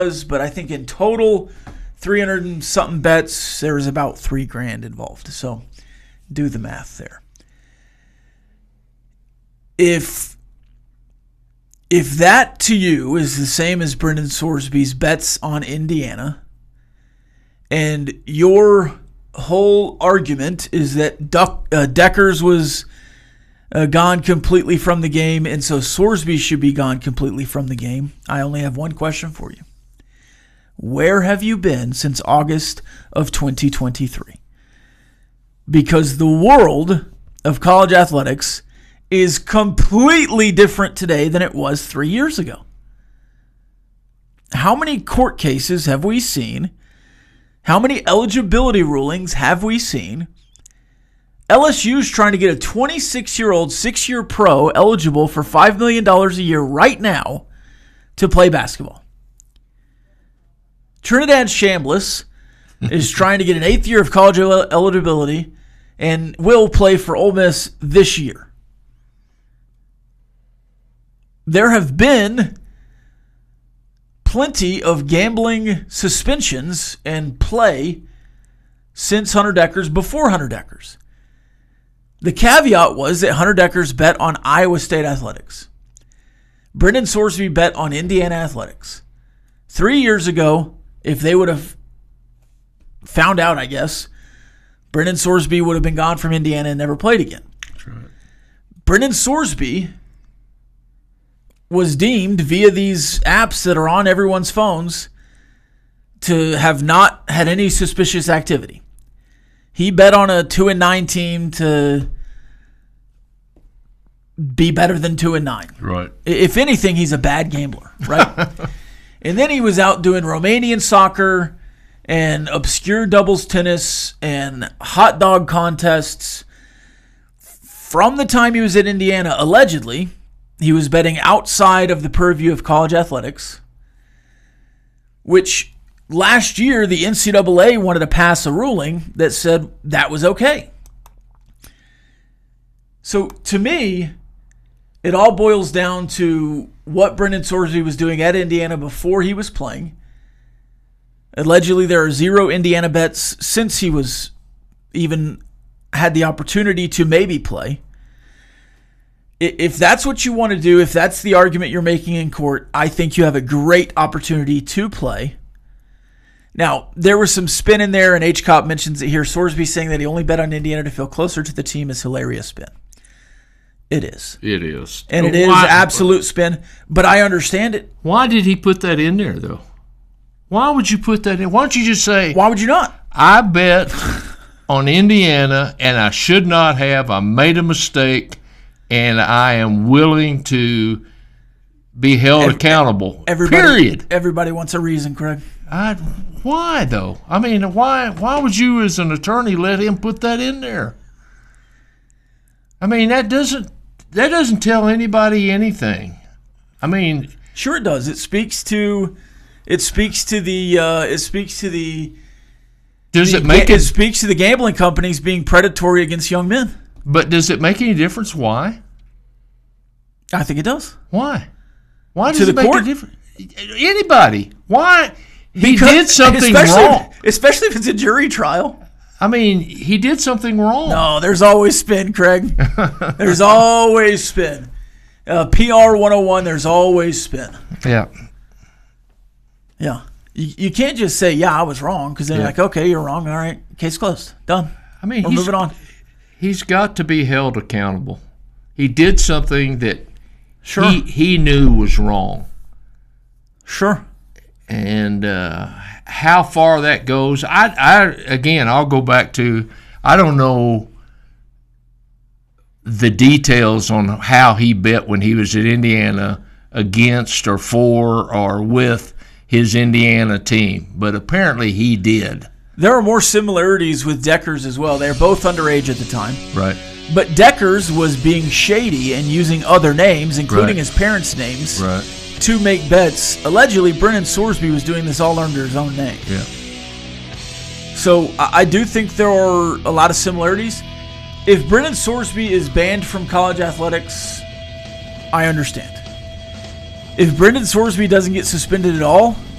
but I think in total, 300 and something bets, there was about $3,000 involved. So do the math there. If that to you is the same as Brendan Sorsby's bets on Indiana, and your whole argument is that Deckers was gone completely from the game, and so Sorsby should be gone completely from the game, I only have one question for you. Where have you been since August of 2023? Because the world of college athletics is completely different today than it was 3 years ago. How many court cases have we seen? How many eligibility rulings have we seen? LSU's trying to get a 26-year-old, 6-year pro eligible for $5 million a year right now to play basketball. Trinidad Chambliss is trying to get an 8th year of college eligibility and will play for Ole Miss this year. There have been plenty of gambling suspensions and play since Hunter Deckers, before Hunter Deckers. The caveat was that Hunter Deckers bet on Iowa State athletics. Brendan Sorsby bet on Indiana athletics. 3 years ago, if they would have found out, I guess, Brendan Sorsby would have been gone from Indiana and never played again. That's right. Brendan Sorsby was deemed via these apps that are on everyone's phones to have not had any suspicious activity. He bet on a 2-9 team to be better than 2-9. Right. If anything, he's a bad gambler, right? And then he was out doing Romanian soccer and obscure doubles tennis and hot dog contests. From the time he was at Indiana, allegedly, he was betting outside of the purview of college athletics, which last year the NCAA wanted to pass a ruling that said that was okay. So to me, it all boils down to what Brendan Sorsby was doing at Indiana before he was playing. Allegedly, there are 0 Indiana bets since he was even had the opportunity to maybe play. If that's what you want to do, if that's the argument you're making in court, I think you have a great opportunity to play. Now, there was some spin in there, and H-Cop mentions it here. Sorsby saying that he only bet on Indiana to feel closer to the team is hilarious spin. It is. It is. And it is absolute spin, but I understand it. Why did he put that in there, though? Why would you put that in? Why don't you just say, why would you not? I bet on Indiana, and I should not have. I made a mistake, and I am willing to be held accountable. Period. Everybody wants a reason, Craig. Why, though? I mean, why would you as an attorney let him put that in there? I mean, that doesn't tell anybody anything. I mean, sure it does. It speaks to the speaks to the gambling companies being predatory against young men. But does it make any difference why? I think it does. Why? Why does it make a difference? Anybody? Why? He did something wrong. Especially if it's a jury trial. I mean, he did something wrong. No, there's always spin, Craig. There's always spin. PR 101, there's always spin. Yeah. Yeah. You can't just say, yeah, I was wrong, because then you're like, okay, you're wrong. All right, case closed. Done. I mean, we're moving on. He's got to be held accountable. He did something that he knew was wrong. Sure. And how far that goes, I'll go back to, I don't know the details on how he bet when he was at Indiana against or for or with his Indiana team, but apparently he did. There are more similarities with Deckers as well. They're both underage at the time. Right. But Deckers was being shady and using other names, including his parents' names, to make bets. Allegedly, Brendan Sorsby was doing this all under his own name. Yeah. So I do think there are a lot of similarities. If Brendan Sorsby is banned from college athletics, I understand. If Brendan Sorsby doesn't get suspended at all,